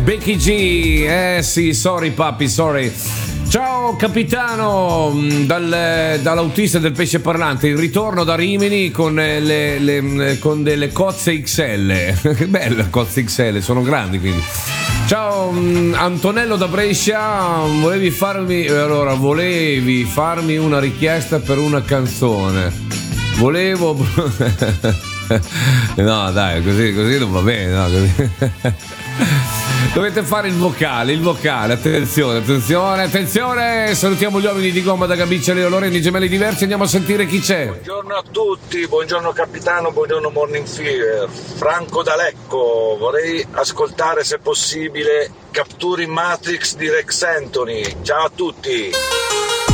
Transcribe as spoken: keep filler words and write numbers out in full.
Becky G, eh sì, sorry papi, sorry. Ciao capitano, dal, dall'autista del pesce parlante, il ritorno da Rimini con, le, le, con delle cozze X L. Che belle cozze X L, sono grandi quindi. Ciao Antonello da Brescia, volevi farmi allora volevi farmi una richiesta per una canzone. Volevo no dai, così, così non va bene, no, così. Dovete fare il vocale, il vocale, attenzione, attenzione, attenzione. Salutiamo gli uomini di gomma da Gabiccia, Leo Lorendi, gemelli diversi, andiamo a sentire chi c'è. Buongiorno a tutti, buongiorno capitano, buongiorno Morning Fever. Franco da Lecco, vorrei ascoltare se possibile Capturing Matrix di Rex Anthony. Ciao a tutti.